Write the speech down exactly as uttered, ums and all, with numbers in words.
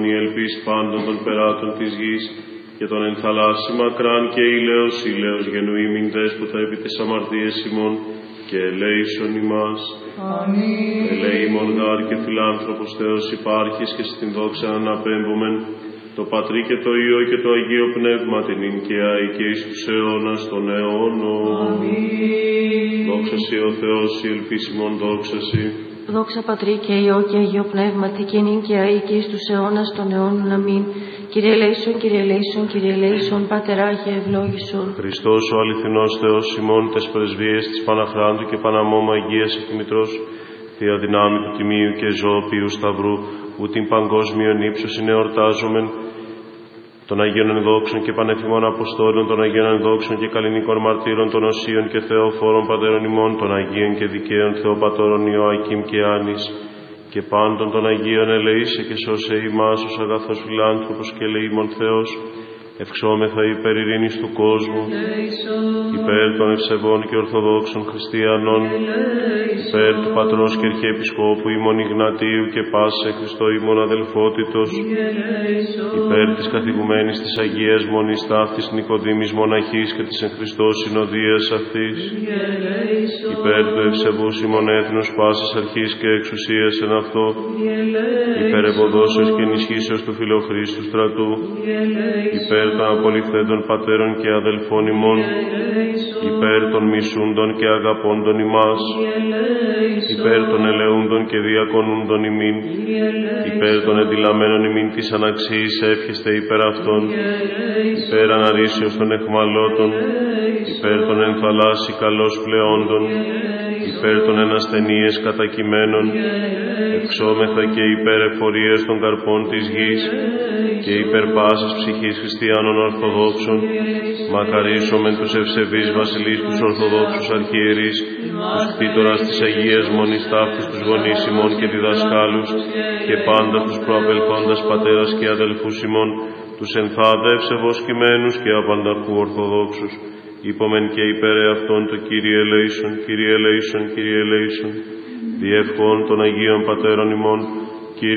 η ελπίς πάντων των περάτων της γης, και τον ενθαλάσσι μακράν και ηλαίος ηλαίος γενουήμην δέσποτα επί τις αμαρτίες ημών, και ελέησον ημάς. Αμήν. Ελεήμων γάρ και φιλάνθρωπος Θεός υπάρχεις και στην δόξα αναπέμπομεν, το Πατρί και το Υιό και το Αγίο Πνεύμα την ειν και αη και εις τους αιώνας των αιώνων. Αμήν. Δόξα Συ ο Θεός, η ελπίς ημών δόξα Συ. Δόξα Πατρί και Υιό και Αγίο Πνεύματι και νυν και αεί και εις τους αιώνας των αιώνων. Αμήν. Κύριε ελέησον, Κύριε ελέησον, Κύριε ελέησον, Πάτερ Άγιε ευλόγησον. Χριστός ο αληθινός Θεός ημών τες πρεσβείες της Παναχράντου και Παναμώμα Αγίας Εκημητρός, Θεία δυνάμει του Τιμίου και Ζωοποιού Σταυρού, που την παγκόσμιον ύψος εορτάζομεν, των Αγίων Ενδόξων και Πανεφημών Αποστόλων, των Αγίων Ενδόξων και Καλλινικών Μαρτύρων, των Οσίων και Θεοφόρων Πατέρων ημών, των Αγίων και Δικαίων Θεοπατώρων Ιωακήμ και Άννης, και πάντων των Αγίων ελεήσε και σώσε ημάς ως αγαθός φιλάνθρωπος και ελεήμων Θεός, ευξόμεθα υπέρ ειρήνης του κόσμου, υπέρ των ευσεβών και ορθοδόξων χριστιανών, υπέρ του Πατρός και Αρχιεπισκόπου ημών Ιγνατίου και πάσε Χριστό ημών αδελφότητος, υπέρ της καθηγουμένης της Αγίας Μονής Ταύτης Νικοδήμης Μοναχής και της εν Χριστώ συνοδείας αυτής, υπέρ του ευσεβούς ημών έθνους πάσης αρχής και εξουσίας εν αυτό, υπέρ ευωδόσεως και ενισχύσεως του Φιλοχρήστου στρατού, υπέρ των απολυφθέντων πατέρων και αδελφών ημών, υπέρ των μισούντων και αγαπώντων ημάς, υπέρ των ελεούντων και διακονούντων ημίν, υπέρ των εντυλαμένων ημίν της αναξίης εύχεστε υπέρ αυτών, υπέρ αναρρήσεως των εχμαλώτων, υπέρ των ενθαλάσσι καλώς πλεόντων, υπέρ των ενασθενείες κατακειμένων, εξόμεθα και υπέρ εφορίας των καρπών της γης και υπέρ πάσης ψυχής χριστιανών Ορθοδόξων, μακαρίσομεν τους ευσεβείς βασιλείς τους Ορθοδόξους αρχιερείς, τους κτήτορας της Αγίας Μονής Ταύτης, τους γονείς ημών και διδασκάλους και πάντα τους προαπελθόντας πατέρας και αδελφούς ημών, τους ενθάδε ευσεβοσκημένους και απανταχού Ορθοδόξους, είπομεν και υπέρ εαυτόν το Κύριε ελέησον, Κύριε ελέησον, Κύριε ελέησον, διευχών των Αγίων Πατέρων ημών,